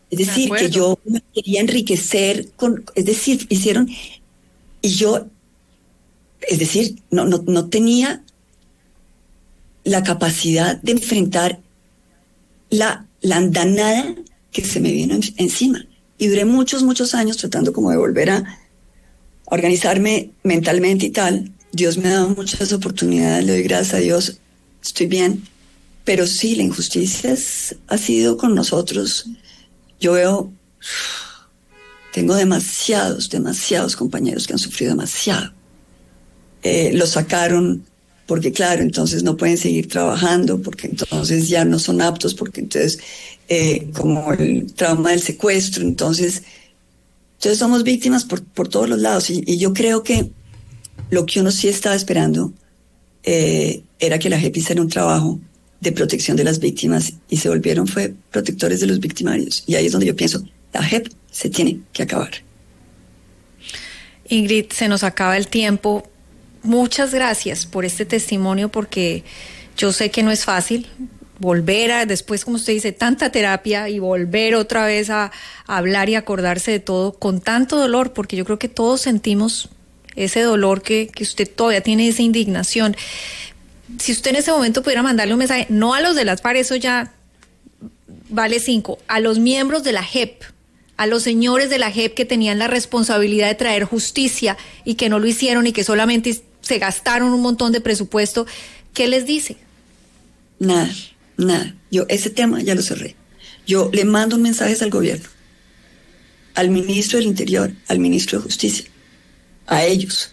Es decir, que yo me quería enriquecer es decir, hicieron, y yo, es decir, no tenía la capacidad de enfrentar la andanada que se me vino encima. Y duré muchos años tratando como de volver a organizarme mentalmente y tal. Dios me ha dado muchas oportunidades, le doy gracias a Dios, estoy bien. Pero sí, la injusticia ha sido con nosotros. Yo veo, tengo demasiados compañeros que han sufrido demasiado. Los sacaron porque claro, entonces no pueden seguir trabajando, porque entonces ya no son aptos, porque entonces como el trauma del secuestro, entonces somos víctimas por todos los lados, y yo creo que lo que uno sí estaba esperando era que la JEP hiciera un trabajo de protección de las víctimas, y se volvieron fue protectores de los victimarios, y ahí es donde yo pienso, la JEP se tiene que acabar. Ingrid, se nos acaba el tiempo. Muchas gracias por este testimonio, porque yo sé que no es fácil volver a, después, como usted dice, tanta terapia, y volver otra vez a hablar y acordarse de todo con tanto dolor, porque yo creo que todos sentimos ese dolor que usted todavía tiene, esa indignación. Si usted en ese momento pudiera mandarle un mensaje, no a los de las FARC, eso ya vale 5, a los miembros de la JEP, a los señores de la JEP que tenían la responsabilidad de traer justicia y que no lo hicieron y que solamente se gastaron un montón de presupuesto, ¿qué les dice? Nada. Yo ese tema ya lo cerré. Yo le mando mensajes al gobierno, al ministro del Interior, al ministro de Justicia, a ellos.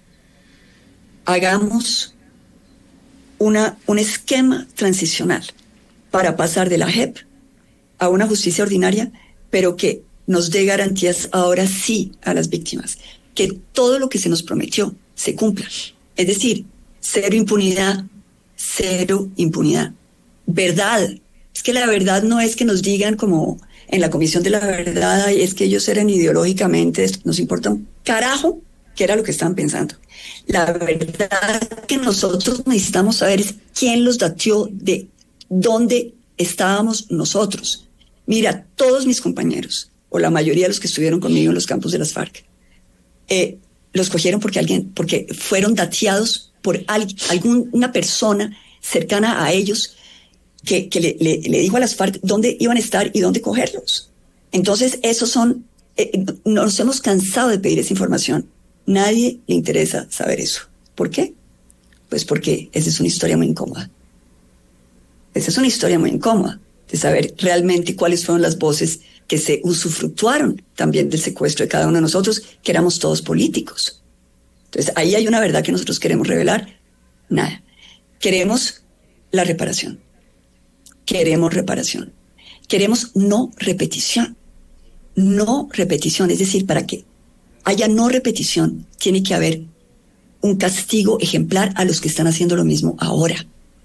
Hagamos un esquema transicional para pasar de la JEP a una justicia ordinaria, pero que nos dé garantías ahora sí a las víctimas, que todo lo que se nos prometió se cumpla. Es decir, cero impunidad. Verdad. Es que la verdad no es que nos digan como en la Comisión de la Verdad, es que ellos eran ideológicamente, nos importa un carajo qué era lo que estaban pensando. La verdad que nosotros necesitamos saber es quién los dateó, de dónde estábamos nosotros. Mira, todos mis compañeros, o la mayoría de los que estuvieron conmigo en los campos de las FARC, los cogieron porque fueron dateados por alguna persona cercana a ellos que le dijo a las FARC dónde iban a estar y dónde cogerlos. Entonces, esos son, nos hemos cansado de pedir esa información. Nadie le interesa saber eso. ¿Por qué? Pues porque esa es una historia muy incómoda. Esa es una historia muy incómoda de saber realmente cuáles fueron las voces que se usufructuaron también del secuestro de cada uno de nosotros, que éramos todos políticos. Entonces, ahí hay una verdad que nosotros queremos revelar. Nada. Queremos la reparación. Queremos reparación. Queremos no repetición. No repetición, es decir, para que haya no repetición, tiene que haber un castigo ejemplar a los que están haciendo lo mismo ahora.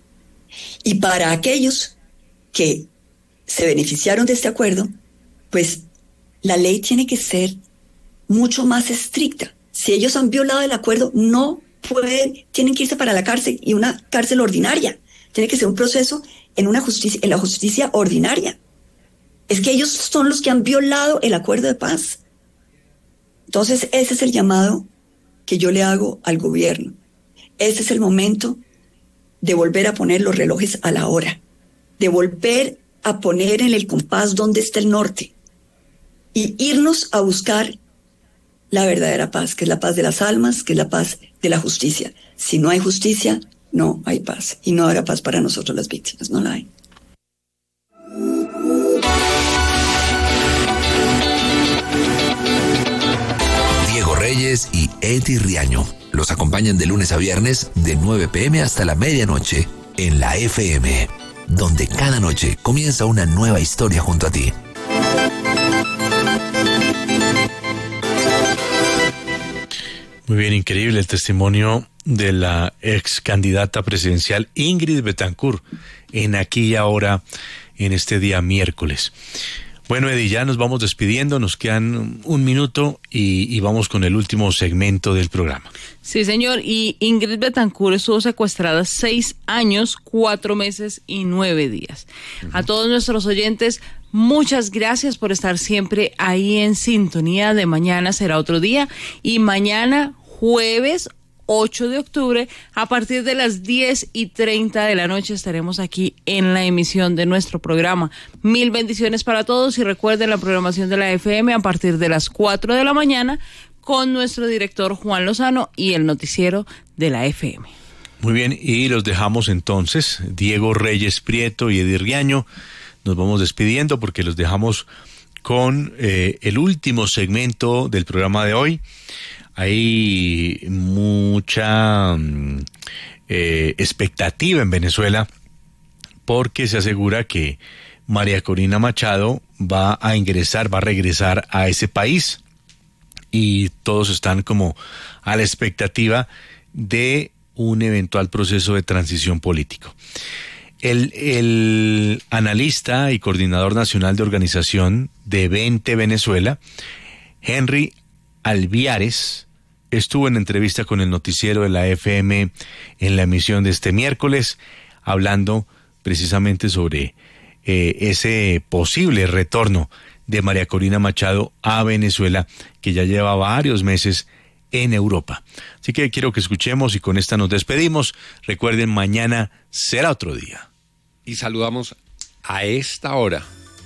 Y para aquellos que se beneficiaron de este acuerdo, pues la ley tiene que ser mucho más estricta. Si ellos han violado el acuerdo, no pueden, tienen que irse para la cárcel, y una cárcel ordinaria. Tiene que ser un proceso en la justicia ordinaria. Es que ellos son los que han violado el acuerdo de paz. Entonces, ese es el llamado que yo le hago al gobierno. Este es el momento de volver a poner los relojes a la hora, de volver a poner en el compás dónde está el norte y irnos a buscar la verdadera paz, que es la paz de las almas, que es la paz de la justicia. Si no hay justicia, no hay paz, y no habrá paz para nosotros las víctimas, no la hay. Diego Reyes y Eddie Riaño los acompañan de lunes a viernes de 9 p.m. hasta la medianoche en la FM, donde cada noche comienza una nueva historia junto a ti. Muy bien, increíble el testimonio de la ex candidata presidencial Ingrid Betancourt en Aquí y Ahora, en este día miércoles. Bueno, Eddie, ya nos vamos despidiendo, nos quedan un minuto y vamos con el último segmento del programa. Sí, señor, y Ingrid Betancourt estuvo secuestrada 6 años, 4 meses y 9 días. A todos nuestros oyentes, muchas gracias por estar siempre ahí en sintonía de Mañana Será Otro Día. Y mañana, jueves 8 de octubre, a partir de las 10:30 de la noche estaremos aquí en la emisión de nuestro programa. Mil bendiciones para todos y recuerden la programación de la FM a partir de las 4 de la mañana con nuestro director Juan Lozano y el noticiero de la FM. Muy bien, y los dejamos entonces, Diego Reyes Prieto y Eddie Riaño. Nos vamos despidiendo porque los dejamos con el último segmento del programa de hoy. Hay mucha expectativa en Venezuela porque se asegura que María Corina Machado va a regresar a ese país y todos están como a la expectativa de un eventual proceso de transición político. El analista y coordinador nacional de organización de 20 Venezuela, Henry Alviares, estuvo en entrevista con el noticiero de la FM en la emisión de este miércoles, hablando precisamente sobre ese posible retorno de María Corina Machado a Venezuela, que ya lleva varios meses en Europa. Así que quiero que escuchemos y con esta nos despedimos. Recuerden, mañana será otro día. Y saludamos a esta hora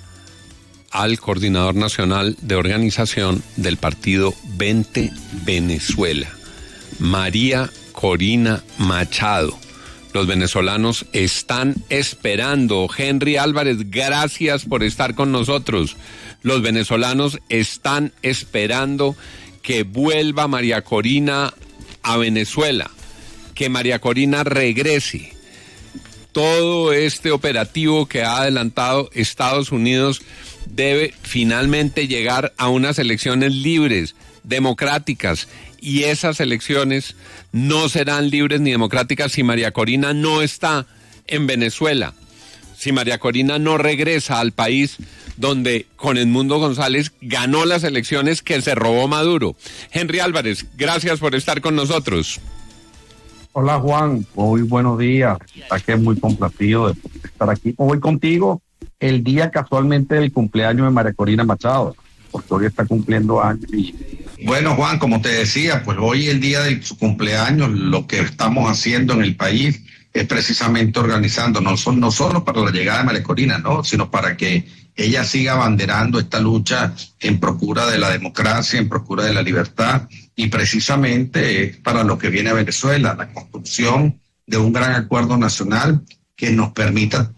al coordinador nacional de organización del partido 20 Venezuela, María Corina Machado. Los venezolanos están esperando. Henry Álvarez, gracias por estar con nosotros. Los venezolanos están esperando que vuelva María Corina a Venezuela, que María Corina regrese. Todo este operativo que ha adelantado Estados Unidos debe finalmente llegar a unas elecciones libres, democráticas, y esas elecciones no serán libres ni democráticas si María Corina no está en Venezuela, si María Corina no regresa al país donde con Edmundo González ganó las elecciones que se robó Maduro. Henry Álvarez, gracias por estar con nosotros. Hola Juan, muy buenos días. Está que muy complacido de estar aquí. Hoy contigo el día casualmente del cumpleaños de María Corina Machado, porque hoy está cumpliendo años. Bueno, Juan, como te decía, pues hoy el día de su cumpleaños, lo que estamos haciendo en el país es precisamente organizando, no solo para la llegada de María Corina, ¿no?, sino para que ella siga abanderando esta lucha en procura de la democracia, en procura de la libertad, y precisamente para lo que viene a Venezuela, la construcción de un gran acuerdo nacional que nos permita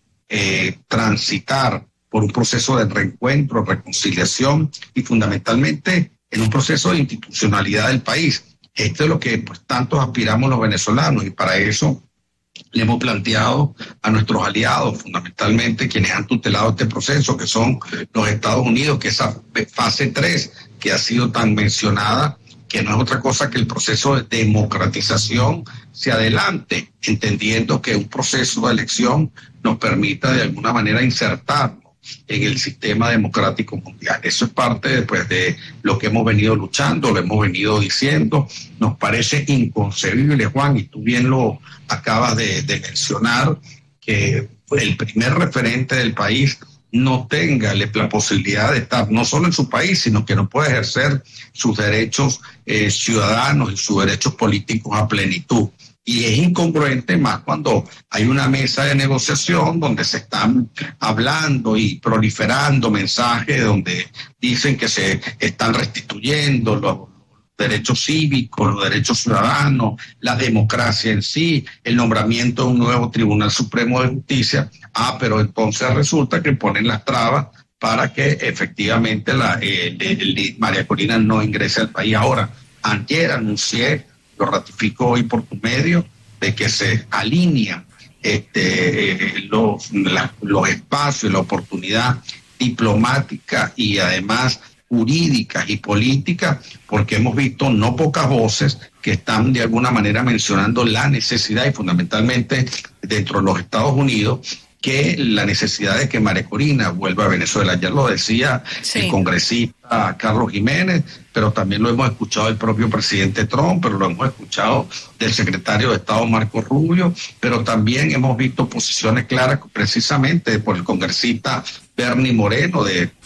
transitar por un proceso de reencuentro, reconciliación y fundamentalmente en un proceso de institucionalidad del país. Esto es lo que pues tantos aspiramos los venezolanos, y para eso le hemos planteado a nuestros aliados, fundamentalmente quienes han tutelado este proceso, que son los Estados Unidos, que esa fase 3 que ha sido tan mencionada, que no es otra cosa que el proceso de democratización se adelante, entendiendo que un proceso de elección nos permita de alguna manera insertarnos en el sistema democrático mundial. Eso es parte pues, de lo que hemos venido luchando, lo hemos venido diciendo. Nos parece inconcebible, Juan, y tú bien lo acabas de mencionar, que el primer referente del país no tenga la posibilidad de estar no solo en su país, sino que no pueda ejercer sus derechos ciudadanos y sus derechos políticos a plenitud. Y es incongruente más cuando hay una mesa de negociación donde se están hablando y proliferando mensajes donde dicen que se están restituyendo los derechos cívicos, los derechos ciudadanos, la democracia en sí, el nombramiento de un nuevo Tribunal Supremo de Justicia. Pero entonces resulta que ponen las trabas para que efectivamente María Corina no ingrese al país. Ahora, ayer anuncié, lo ratifico hoy por tu medio, de que se alinean los espacios y la oportunidad diplomática y además jurídicas y políticas, porque hemos visto no pocas voces que están de alguna manera mencionando la necesidad, y fundamentalmente dentro de los Estados Unidos, que la necesidad de que María Corina vuelva a Venezuela. Ya lo decía el congresista Carlos Jiménez, pero también lo hemos escuchado del propio presidente Trump, pero lo hemos escuchado del secretario de Estado Marco Rubio, pero también hemos visto posiciones claras precisamente por el congresista Bernie Moreno de